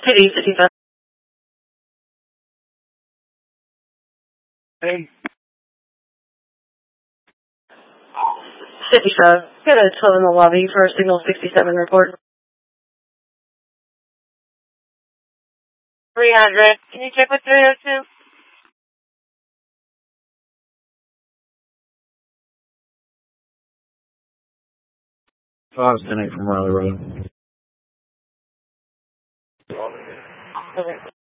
Pity 55. Hey. 55. Got a tow in the lobby for a signal 67 report. 300. Can you check with 302? Oh, I was 10-8 from Riley Road. Okay.